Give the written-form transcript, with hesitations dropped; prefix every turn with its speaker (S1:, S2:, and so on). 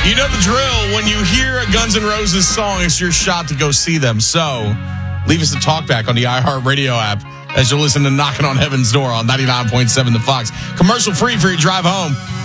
S1: You know the drill. When you hear a Guns N' Roses song, it's your shot to go see them. So leave us a talkback on the iHeartRadio app as you're listening to Knocking on Heaven's Door on 99.7 The Fox. Commercial free for your drive home.